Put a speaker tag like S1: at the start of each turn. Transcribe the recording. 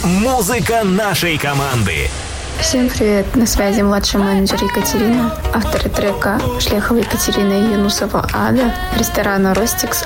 S1: Музыка нашей команды.
S2: Всем привет, на связи младший менеджер Екатерина, авторы трека Шляхова Екатерина и Юнусова Ада, ресторана «Ростикс»